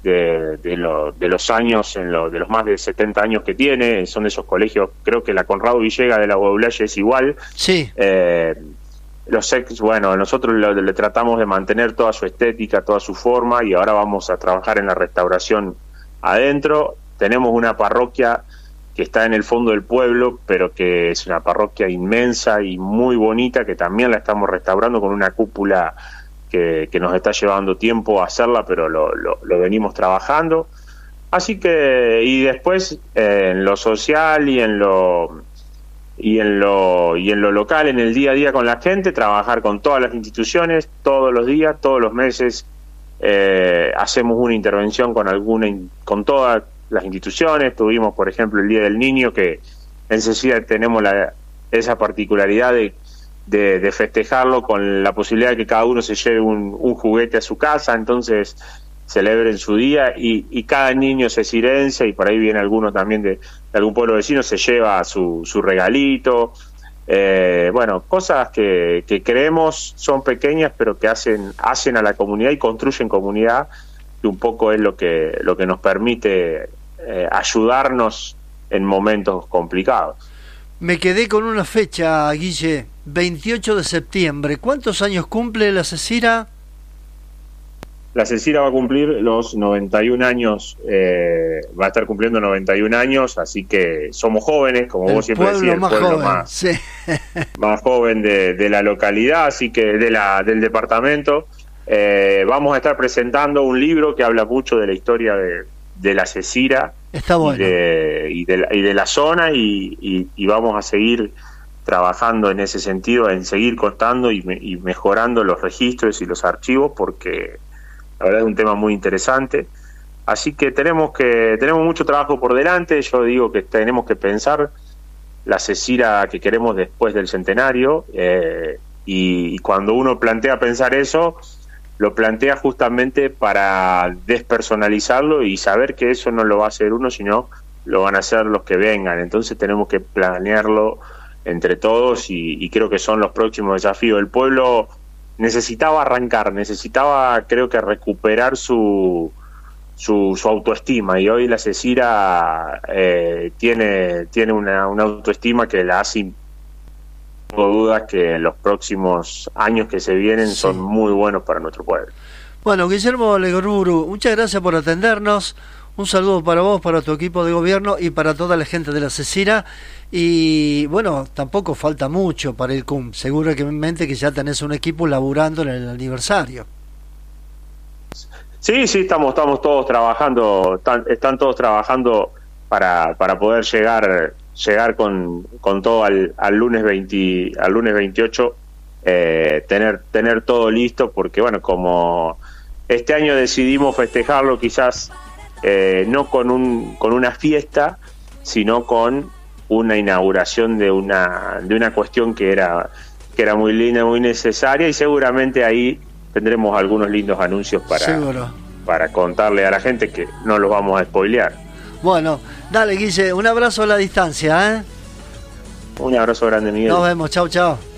de los años, de los más de 70 años que tiene. Son de esos colegios, creo que la Conrado Villegas de la Guadulaye es igual. Sí. Bueno, nosotros le tratamos de mantener toda su estética, toda su forma, y ahora vamos a trabajar en la restauración adentro. Tenemos una parroquia que está en el fondo del pueblo, pero que es una parroquia inmensa y muy bonita, que también la estamos restaurando con una cúpula que nos está llevando tiempo hacerla, pero lo venimos trabajando. Así que, y después en lo social y en lo local, en el día a día con la gente, trabajar con todas las instituciones, todos los días, todos los meses, hacemos una intervención con todas las instituciones. Tuvimos, por ejemplo, el Día del Niño, que en Cecilia tenemos esa particularidad de festejarlo con la posibilidad de que cada uno se lleve un juguete a su casa, entonces celebren su día, y cada niño cecirense, y por ahí viene alguno también de algún pueblo vecino, se lleva su regalito. Bueno, cosas que creemos son pequeñas, pero que hacen a la comunidad y construyen comunidad, que un poco es lo que nos permite ayudarnos en momentos complicados. Me quedé con una fecha, Guille, 28 de septiembre. ¿Cuántos años cumple la Cecira? La Cecira va a cumplir los 91 años, va a estar cumpliendo 91 años, así que somos jóvenes, como vos siempre decís, el pueblo más joven de la localidad, así que del departamento. Vamos a estar presentando un libro que habla mucho de la historia de la Cecira. Está bueno. y de la zona, y vamos a seguir trabajando en ese sentido, en seguir contando y mejorando los registros y los archivos, porque la verdad es un tema muy interesante. Así que tenemos mucho trabajo por delante. Yo digo que tenemos que pensar la Cecira que queremos después del centenario, y cuando uno plantea pensar eso, lo plantea justamente para despersonalizarlo y saber que eso no lo va a hacer uno, sino lo van a hacer los que vengan. Entonces tenemos que planearlo entre todos, y creo que son los próximos desafíos. El pueblo necesitaba arrancar, creo que recuperar su autoestima, y hoy la Cecira tiene una autoestima que la hace. No tengo dudas que en los próximos años que se vienen son muy buenos para nuestro pueblo. Bueno, Guillermo Legoruru, muchas gracias por atendernos. Un saludo para vos, para tu equipo de gobierno y para toda la gente de la Cecira. Y bueno, tampoco falta mucho para el CUM. Seguramente que ya tenés un equipo laburando en el aniversario. Sí, estamos todos trabajando, están todos trabajando para poder llegar con todo al lunes 28, tener todo listo, porque bueno, como este año decidimos festejarlo quizás no con una fiesta, sino con una inauguración de una cuestión que era muy linda, muy necesaria, y seguramente ahí tendremos algunos lindos anuncios para contarle a la gente, que no los vamos a spoilear. Bueno, dale, Guille, un abrazo a la distancia, ¿eh? Un abrazo grande, Miguel. Nos vemos, chau.